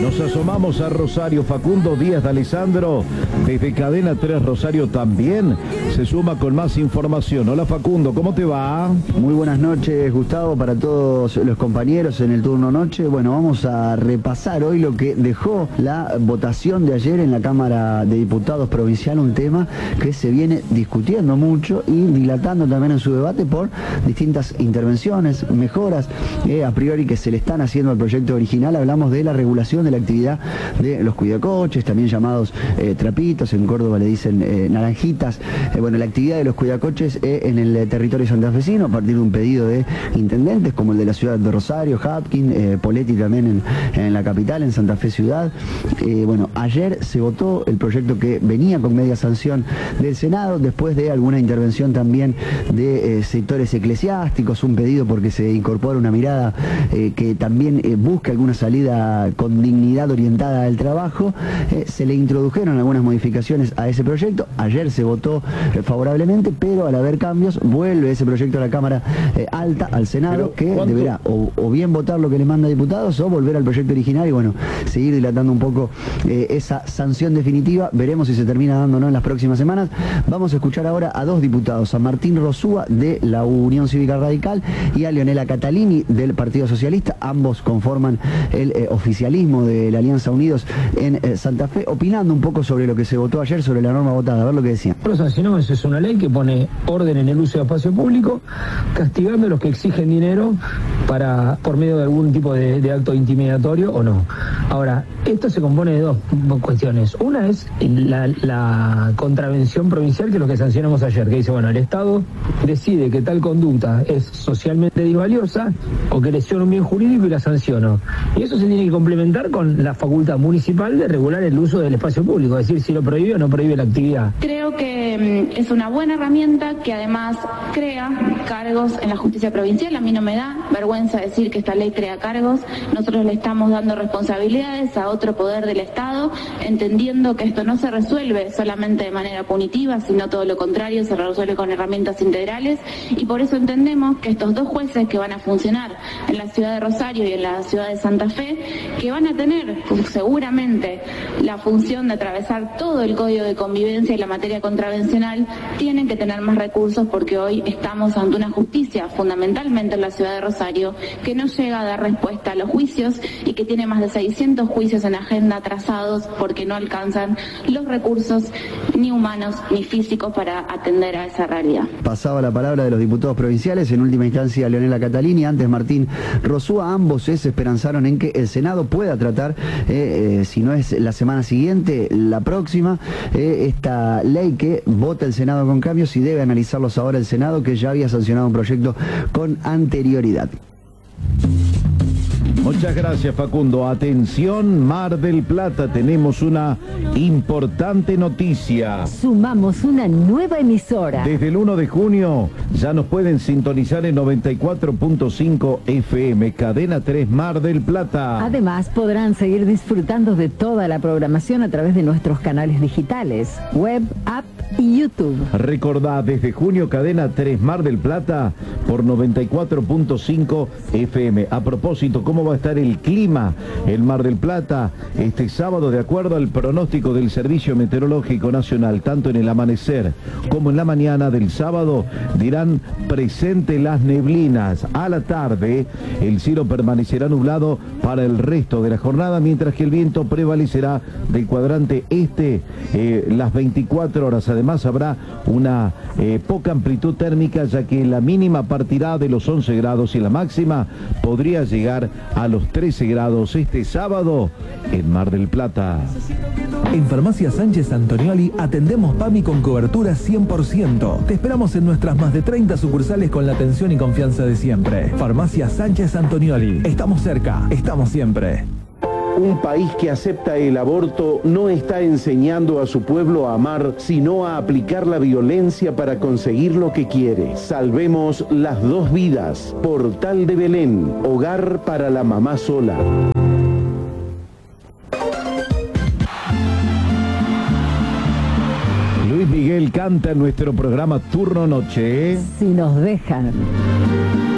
Nos asomamos a Rosario. Facundo Díaz de Alessandro, desde Cadena 3 Rosario también, se suma con más información. Hola Facundo, ¿cómo te va? Muy buenas noches, Gustavo, para todos los compañeros en el turno noche. Bueno, vamos a repasar hoy lo que dejó la votación de ayer en la Cámara de Diputados Provincial, un tema que se viene discutiendo mucho y dilatando también en su debate por distintas intervenciones, mejoras a priori que se le están haciendo al proyecto original. Hablamos de la regulación de la actividad de los cuidacoches, también llamados trapitos, en Córdoba le dicen naranjitas. Bueno, la actividad de los cuidacoches en el territorio santafesino a partir de un pedido de intendentes como el de la ciudad de Rosario, Hapkin, Poletti también en la capital, en Santa Fe ciudad. Bueno, ayer se votó el proyecto que venía con media sanción del Senado, después de alguna intervención también de sectores eclesiásticos, un pedido porque se incorpora una mirada que también busca alguna salida con dignidad orientada al trabajo. Se le introdujeron algunas modificaciones a ese proyecto. Ayer se votó favorablemente, pero al haber cambios vuelve ese proyecto a la Cámara Alta, al Senado, que deberá o bien votar lo que le manda a diputados o volver al proyecto original y bueno, seguir dilatando un poco esa sanción definitiva. Veremos si se termina dando o no en las próximas semanas. Vamos a escuchar ahora a dos diputados, a Martín Rosúa de la Unión Cívica Radical y a Leonela Catalini del Partido Socialista. Ambos conforman el oficialismo de la Alianza Unidos en Santa Fe, opinando un poco sobre lo que se votó ayer, sobre la norma votada. A ver lo que decían. Lo sancionamos, es una ley que pone orden en el uso de espacio público, castigando a los que exigen dinero por medio de algún tipo de acto intimidatorio o no. Ahora, esto se compone de dos cuestiones. Una es la contravención provincial, que es lo que sancionamos ayer, que dice, bueno, el Estado decide que tal conducta es socialmente disvaliosa o que lesiona un bien jurídico y la sanciono. Y eso se tiene que complementar con la facultad municipal de regular el uso del espacio público, es decir, si lo prohíbe o no prohíbe la actividad. Creo que es una buena herramienta que además crea cargos en la justicia provincial. A mí no me da vergüenza decir que esta ley crea cargos. Nosotros le estamos dando responsabilidades a otro poder del Estado, entendiendo que esto no se resuelve solamente de manera punitiva, sino todo lo contrario, se resuelve con herramientas integrales, y por eso entendemos que estos dos jueces que van a funcionar en la ciudad de Rosario y en la ciudad de Santa Fe, que van a tener seguramente la función de atravesar todo el código de convivencia y la materia contravencional, tienen que tener más recursos, porque hoy estamos ante una justicia, fundamentalmente en la ciudad de Rosario, que no llega a dar respuesta a los juicios y que tiene más de 600 juicios en agenda atrasados porque no alcanzan los recursos ni humanos ni físicos para atender a esa realidad. Pasaba la palabra de los diputados provinciales, en última instancia Leonela Catalini, antes Martín Rosúa. Ambos se esperanzaron en que el Senado pueda tratar, si no es la semana siguiente, la próxima, esta ley que vota el Senado con cambios, y debe analizarlos ahora el Senado, que ya había sancionado un proyecto con anterioridad. Muchas gracias, Facundo. Atención, Mar del Plata, tenemos una importante noticia. Sumamos una nueva emisora. Desde el 1 de junio ya nos pueden sintonizar en 94.5 FM, Cadena 3 Mar del Plata. Además, podrán seguir disfrutando de toda la programación a través de nuestros canales digitales, web, app y YouTube. Recordá, desde junio, Cadena 3 Mar del Plata por 94.5 FM. A propósito, ¿cómo va a estar el clima en Mar del Plata este sábado? De acuerdo al pronóstico del Servicio Meteorológico Nacional, tanto en el amanecer como en la mañana del sábado dirán presente las neblinas. A la tarde el cielo permanecerá nublado para el resto de la jornada, mientras que el viento prevalecerá del cuadrante este las 24 horas. Además habrá una poca amplitud térmica, ya que la mínima partirá de los 11 grados y la máxima podría llegar a los 13 grados este sábado en Mar del Plata. En Farmacia Sánchez Antonioli atendemos PAMI con cobertura 100%. Te esperamos en nuestras más de 30 sucursales con la atención y confianza de siempre. Farmacia Sánchez Antonioli. Estamos cerca, estamos siempre. Un país que acepta el aborto no está enseñando a su pueblo a amar, sino a aplicar la violencia para conseguir lo que quiere. Salvemos las dos vidas. Portal de Belén, hogar para la mamá sola. Luis Miguel canta en nuestro programa Turno Noche. Si nos dejan.